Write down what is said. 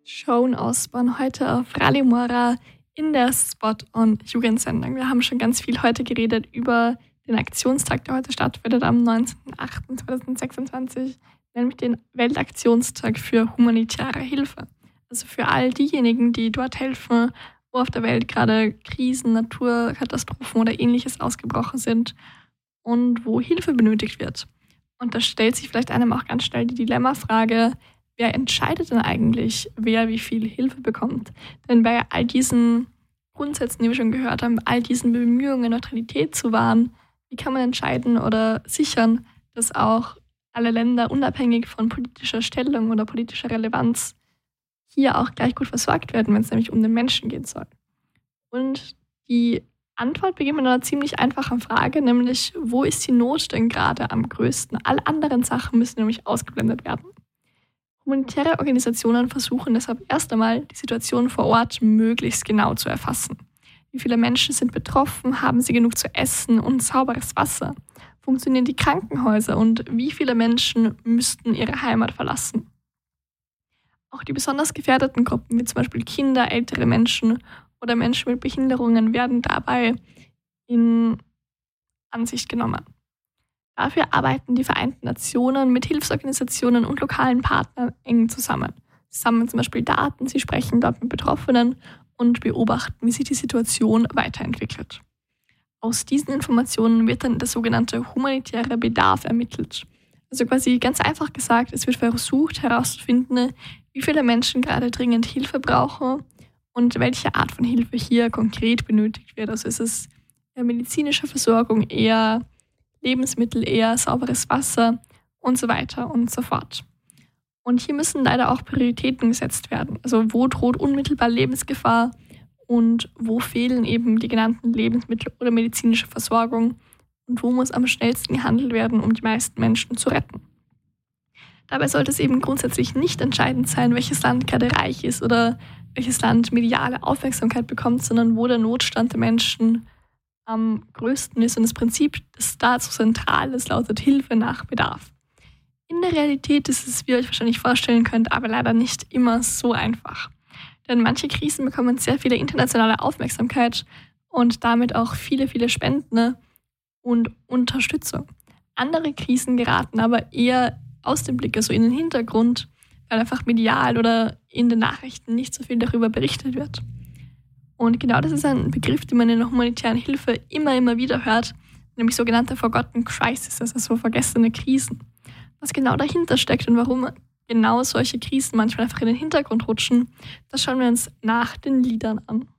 Joan Osborne heute auf Radio Mora in der Spot-on-Jugendsendung. Wir haben schon ganz viel heute geredet über den Aktionstag, der heute stattfindet am 19.08.2026, nämlich den Weltaktionstag für humanitäre Hilfe. Also für all diejenigen, die dort helfen, wo auf der Welt gerade Krisen, Naturkatastrophen oder Ähnliches ausgebrochen sind und wo Hilfe benötigt wird. Und da stellt sich vielleicht einem auch ganz schnell die Dilemmafrage, wer entscheidet denn eigentlich, wer wie viel Hilfe bekommt? Denn bei all diesen Grundsätzen, die wir schon gehört haben, all diesen Bemühungen, Neutralität zu wahren, wie kann man entscheiden oder sichern, dass auch alle Länder unabhängig von politischer Stellung oder politischer Relevanz hier auch gleich gut versorgt werden, wenn es nämlich um den Menschen gehen soll? Und die Antwort beginnt mit einer ziemlich einfachen Frage, nämlich, wo ist die Not denn gerade am größten? Alle anderen Sachen müssen nämlich ausgeblendet werden. Humanitäre Organisationen versuchen deshalb erst einmal, die Situation vor Ort möglichst genau zu erfassen. Wie viele Menschen sind betroffen? Haben sie genug zu essen und sauberes Wasser? Funktionieren die Krankenhäuser und wie viele Menschen müssten ihre Heimat verlassen? Auch die besonders gefährdeten Gruppen, wie zum Beispiel Kinder, ältere Menschen oder Menschen mit Behinderungen, werden dabei in Ansicht genommen. Dafür arbeiten die Vereinten Nationen mit Hilfsorganisationen und lokalen Partnern eng zusammen. Sie sammeln zum Beispiel Daten, sie sprechen dort mit Betroffenen und beobachten, wie sich die Situation weiterentwickelt. Aus diesen Informationen wird dann der sogenannte humanitäre Bedarf ermittelt. Also quasi ganz einfach gesagt, es wird versucht herauszufinden, wie viele Menschen gerade dringend Hilfe brauchen und welche Art von Hilfe hier konkret benötigt wird. Also ist es eher medizinische Versorgung, eher Lebensmittel, eher sauberes Wasser und so weiter und so fort. Und hier müssen leider auch Prioritäten gesetzt werden. Also wo droht unmittelbar Lebensgefahr und wo fehlen eben die genannten Lebensmittel oder medizinische Versorgung und wo muss am schnellsten gehandelt werden, um die meisten Menschen zu retten. Dabei sollte es eben grundsätzlich nicht entscheidend sein, welches Land gerade reich ist oder welches Land mediale Aufmerksamkeit bekommt, sondern wo der Notstand der Menschen am größten ist und das Prinzip, das dazu zentral ist, lautet Hilfe nach Bedarf. In der Realität ist es, wie ihr euch wahrscheinlich vorstellen könnt, aber leider nicht immer so einfach. Denn manche Krisen bekommen sehr viele internationale Aufmerksamkeit und damit auch viele, viele Spenden und Unterstützung. Andere Krisen geraten aber eher aus dem Blick, also in den Hintergrund, weil einfach medial oder in den Nachrichten nicht so viel darüber berichtet wird. Und genau das ist ein Begriff, den man in der humanitären Hilfe immer wieder hört, nämlich sogenannte Forgotten Crises, also vergessene Krisen. Was genau dahinter steckt und warum genau solche Krisen manchmal einfach in den Hintergrund rutschen, das schauen wir uns nach den Liedern an.